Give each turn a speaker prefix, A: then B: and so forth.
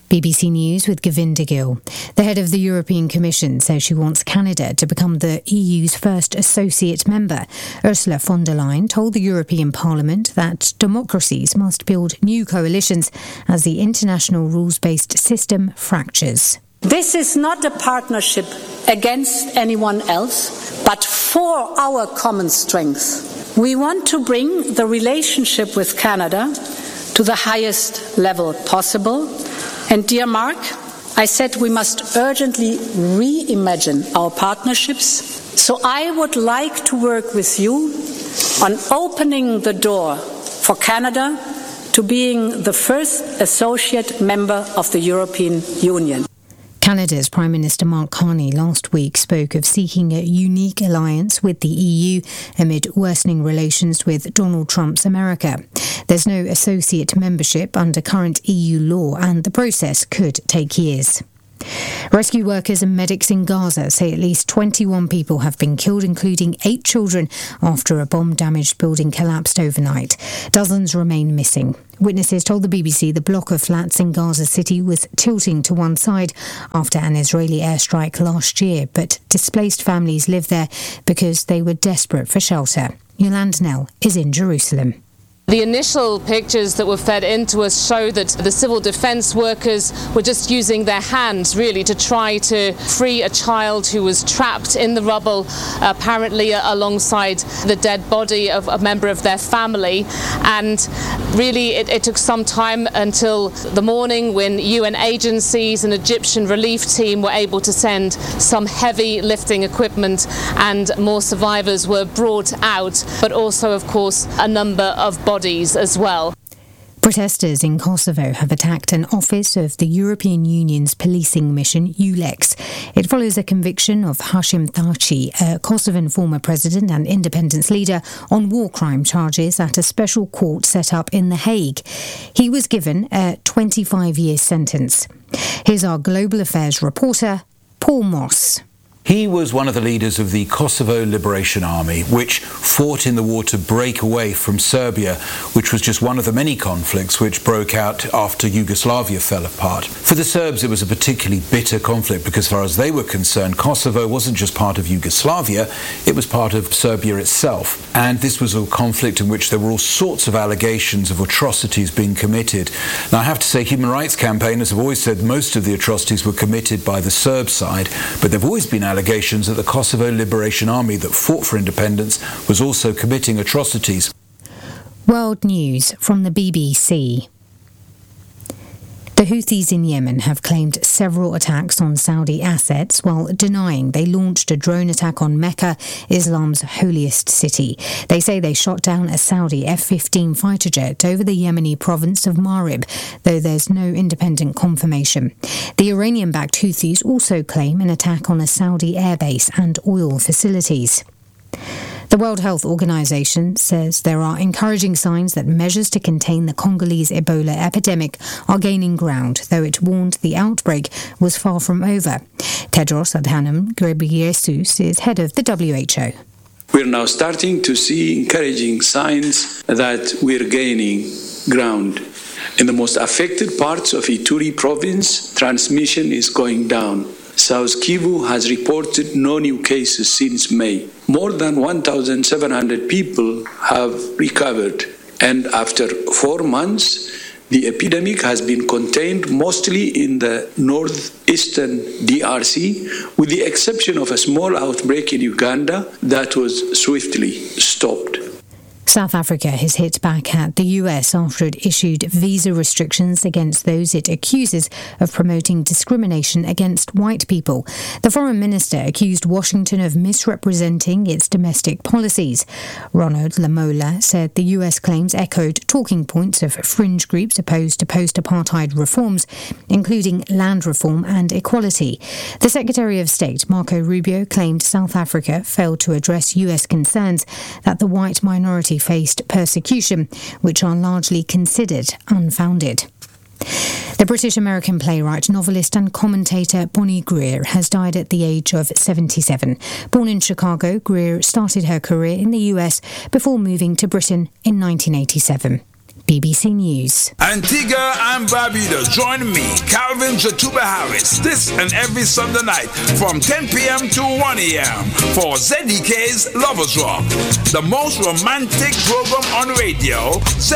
A: BBC News with Govinda Gill. The head of the European Commission says she wants Canada to become the EU's first associate member. Ursula von der Leyen told the European Parliament that democracies must build new coalitions as the international rules-based system fractures.
B: This is not a partnership against anyone else, but for our common strength. We want to bring the relationship with Canada to the highest level possible. And dear Mark, I said we must urgently reimagine our partnerships. So I would like to work with you on opening the door for Canada to being the first associate member of the European Union.
A: Canada's Prime Minister Mark Carney last week spoke of seeking a unique alliance with the EU amid worsening relations with Donald Trump's America. There's no associate membership under current EU law, and the process could take years. Rescue workers and medics in Gaza say at least 21 people have been killed, including 8 children, after a bomb-damaged building collapsed overnight. Dozens remain missing. Witnesses told the BBC the block of flats in Gaza City was tilting to one side after an Israeli airstrike last year, but displaced families live there because they were desperate for shelter. Yolande Nell is in Jerusalem.
C: The initial pictures that were fed into us show that the civil defence workers were just using their hands really to try to free a child who was trapped in the rubble, apparently alongside the dead body of a member of their family. And really it took some time until the morning when UN agencies and Egyptian relief team were able to send some heavy lifting equipment and more survivors were brought out, but also of course a number of bodies as well.
A: Protesters in Kosovo have attacked an office of the European Union's policing mission, EULEX. It follows a conviction of Hashim Thaci, a Kosovan former president and independence leader, on war crime charges at a special court set up in The Hague. He was given a 25-year sentence. Here's our global affairs reporter, Paul Moss.
D: He was one of the leaders of the Kosovo Liberation Army, which fought in the war to break away from Serbia, which was just one of the many conflicts which broke out after Yugoslavia fell apart. For the Serbs, it was a particularly bitter conflict because, as far as they were concerned, Kosovo wasn't just part of Yugoslavia, it was part of Serbia itself. And this was a conflict in which there were all sorts of allegations of atrocities being committed. Now, I have to say, human rights campaigners have always said most of the atrocities were committed by the Serb side, but there have always been allegations that the Kosovo Liberation Army that fought for independence was also committing atrocities.
A: World News from the BBC. The Houthis in Yemen have claimed several attacks on Saudi assets while denying they launched a drone attack on Mecca, Islam's holiest city. They say they shot down a Saudi F-15 fighter jet over the Yemeni province of Marib, though there's no independent confirmation. The Iranian-backed Houthis also claim an attack on a Saudi airbase and oil facilities. The World Health Organization says there are encouraging signs that measures to contain the Congolese Ebola epidemic are gaining ground, though it warned the outbreak was far from over. Tedros Adhanom Ghebreyesus is head of the WHO.
E: We're now starting to see encouraging signs that we're gaining ground. In the most affected parts of Ituri province, transmission is going down. South Kivu has reported no new cases since May. More than 1,700 people have recovered, and after 4 months, the epidemic has been contained mostly in the northeastern DRC, with the exception of a small outbreak in Uganda that was swiftly stopped.
A: South Africa has hit back at the US after it issued visa restrictions against those it accuses of promoting discrimination against white people. The foreign minister accused Washington of misrepresenting its domestic policies. Ronald Lamola said the US claims echoed talking points of fringe groups opposed to post-apartheid reforms, including land reform and equality. The Secretary of State, Marco Rubio, claimed South Africa failed to address US concerns that the white minority faced persecution, which are largely considered unfounded. The British-American playwright, novelist and commentator Bonnie Greer has died at the age of 77. Born in Chicago, Greer started her career in the US before moving to Britain in 1987. BBC News.
F: Antigua and Barbuda, join me, Calvin Jatuba Harris, this and every Sunday night from 10 p.m. to 1 a.m. for ZDK's Lovers Rock, the most romantic program on radio.